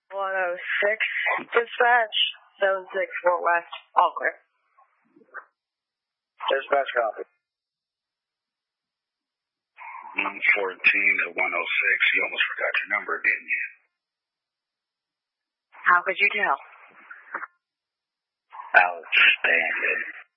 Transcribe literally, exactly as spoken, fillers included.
one oh six, dispatch, seven six Fort West, all clear. Dispatch copy. one fourteen to one oh six, you almost forgot your number, didn't you? How could you tell? Outstanding.